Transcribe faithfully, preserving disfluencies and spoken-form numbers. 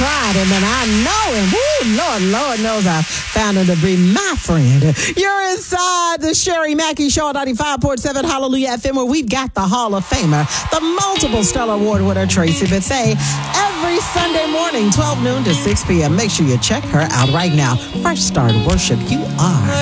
tried him, and I know him. Woo, Lord, Lord knows I found him to be my friend. You're inside the Sherry Mackey Show on ninety-five point seven Hallelujah F M, where we've got the Hall of Famer, the multiple Stellar Award winner, Tracy Bethea, every Sunday morning, twelve noon to six p.m. Make sure you check her out right now. Fresh Start Worship, you are